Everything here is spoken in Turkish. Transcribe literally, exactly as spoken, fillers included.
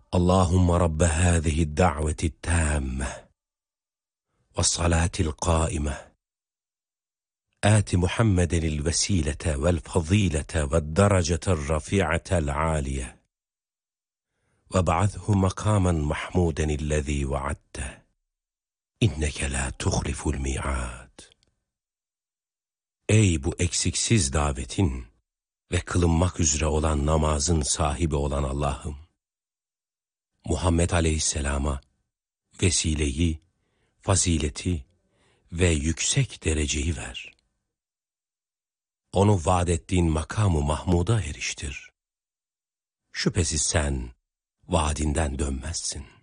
Allahümme Rabbe hâzihi da'veti tâmme ve salâtil qâime âti Muhammedenil vesilete vel fazilete ve derecetel rafi'atel âliye ve ba'athu makamen mahmudenillezî vaadte inneke la tuhliful mi'ad. Ey bu eksiksiz davetin ve kılınmak üzere olan namazın sahibi olan Allah'ım, Muhammed Aleyhisselam'a vesileyi, fazileti ve yüksek dereceyi ver. Onu vaad ettiğin makamı Mahmud'a eriştir. Şüphesiz sen vaadinden dönmezsin.